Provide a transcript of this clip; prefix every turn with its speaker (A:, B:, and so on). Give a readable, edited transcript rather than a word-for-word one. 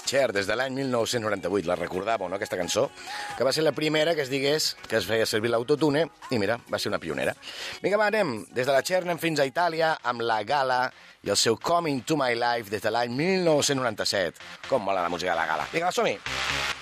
A: Cher, des de l'any 1998, la recordàveu, no?, aquesta cançó, que va ser la primera que es digués que es feia servir l'autotune, i mira, va ser una pionera. Vinga, va, anem. Des de la Cher anem fins a Itàlia amb la Gala i el seu Coming to My Life des de l'any 1997. Com mola la música de la Gala. Vinga, va, som-hi!